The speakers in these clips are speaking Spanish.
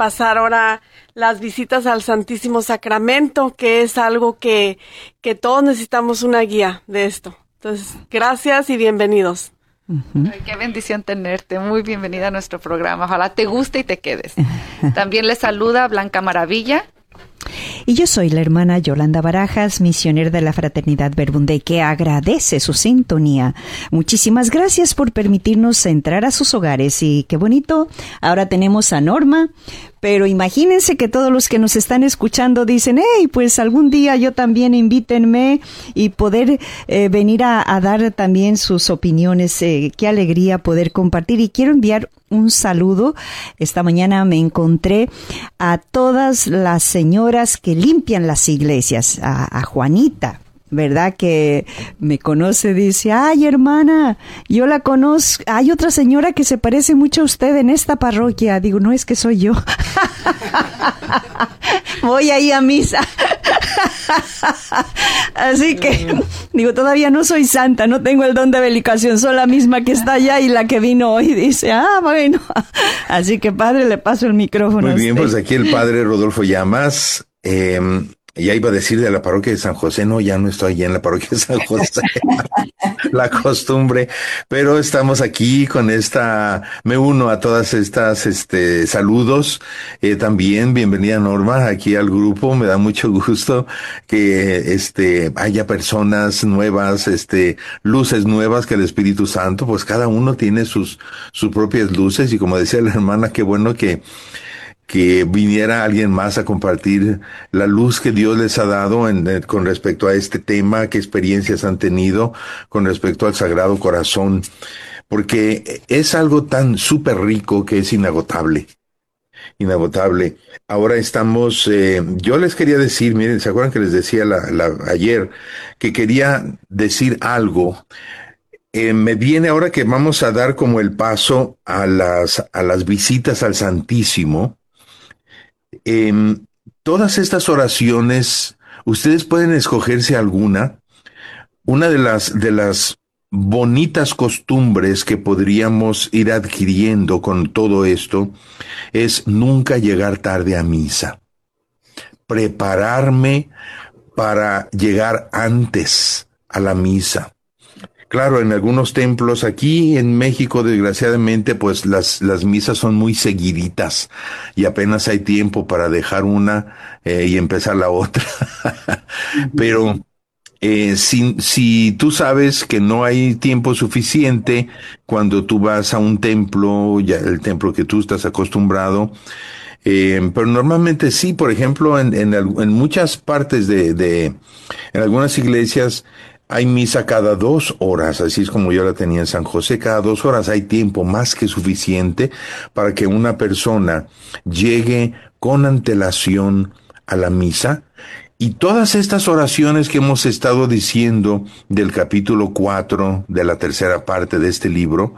pasar ahora las visitas al Santísimo Sacramento, que es algo que todos necesitamos una guía de esto. Entonces, gracias y bienvenidos. Ay, qué bendición tenerte, muy bienvenida a nuestro programa, ojalá te guste y te quedes. También les saluda Blanca Maravilla. Y yo soy la hermana Yolanda Barajas, misionera de la Fraternidad Verbum Dei, que agradece su sintonía. Muchísimas gracias por permitirnos entrar a sus hogares y qué bonito, ahora tenemos a Norma. Pero imagínense que todos los que nos están escuchando dicen, hey, pues algún día yo también invítenme y poder venir a dar también sus opiniones. Qué alegría poder compartir. Y quiero enviar un saludo. Esta mañana me encontré a todas las señoras que limpian las iglesias, a Juanita, ¿verdad? Que me conoce, dice, ay, hermana, yo la conozco, hay otra señora que se parece mucho a usted en esta parroquia. Digo, no, es que soy yo. Voy ahí a misa. Así que, digo, todavía no soy santa, no tengo el don de belicación, soy la misma que está allá y la que vino hoy. Dice, bueno. Así que, padre, le paso el micrófono. Muy bien, pues aquí el padre Rodolfo Llamas, ya iba a decir de la parroquia de San José, no, ya no estoy allá en la parroquia de San José, la costumbre, pero estamos aquí con me uno a todas estas, saludos, también, bienvenida Norma, aquí al grupo, me da mucho gusto que, haya personas nuevas, luces nuevas que el Espíritu Santo, pues cada uno tiene sus propias luces, y como decía la hermana, qué bueno que viniera alguien más a compartir la luz que Dios les ha dado con respecto a este tema, qué experiencias han tenido con respecto al Sagrado Corazón, porque es algo tan súper rico que es inagotable. Inagotable. Ahora estamos, yo les quería decir, miren, ¿se acuerdan que les decía ayer que quería decir algo? Me viene ahora que vamos a dar como el paso a las visitas al Santísimo. Todas estas oraciones, ustedes pueden escogerse alguna. Una de las bonitas costumbres que podríamos ir adquiriendo con todo esto es nunca llegar tarde a misa. Prepararme para llegar antes a la misa. Claro, en algunos templos aquí en México, desgraciadamente, pues las misas son muy seguiditas y apenas hay tiempo para dejar una y empezar la otra. Pero si tú sabes que no hay tiempo suficiente cuando tú vas a un templo, ya el templo que tú estás acostumbrado, pero normalmente sí, por ejemplo, en muchas partes en algunas iglesias, hay misa cada 2 horas, así es como yo la tenía en San José. Cada 2 horas hay tiempo más que suficiente para que una persona llegue con antelación a la misa. Y todas estas oraciones que hemos estado diciendo del capítulo 4 de la tercera parte de este libro,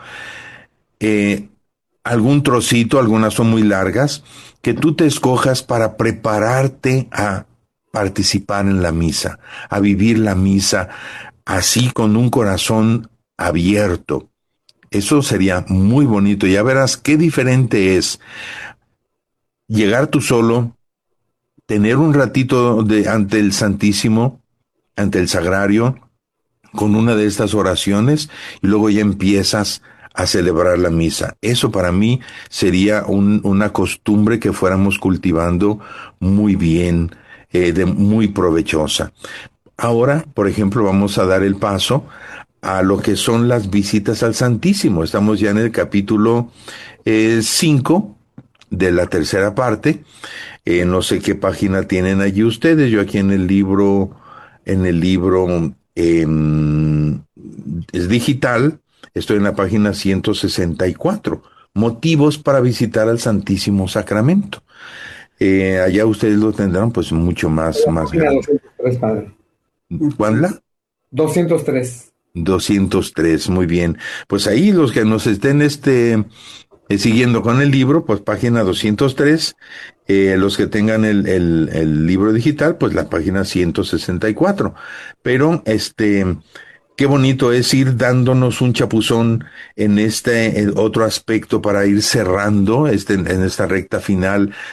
algún trocito, algunas son muy largas, que tú te escojas para prepararte a participar en la misa, a vivir la misa así con un corazón abierto. Eso sería muy bonito. Ya verás qué diferente es llegar tú solo, tener un ratito ante el Santísimo, ante el Sagrario, con una de estas oraciones, y luego ya empiezas a celebrar la misa. Eso para mí sería una costumbre que fuéramos cultivando muy bien, muy provechosa. Ahora, por ejemplo, vamos a dar el paso a lo que son las visitas al Santísimo. Estamos ya en el capítulo 5 de la tercera parte. No sé qué página tienen allí ustedes. Yo aquí en el libro es digital. Estoy en la página 164. Motivos para visitar al Santísimo Sacramento. Allá ustedes lo tendrán pues mucho más grande. 203, padre. ¿Cuál? 203. 203, muy bien. Pues ahí los que nos estén siguiendo con el libro, pues página 203, los que tengan el libro digital, pues la página 164. Pero qué bonito es ir dándonos un chapuzón en otro aspecto para ir cerrando en esta recta final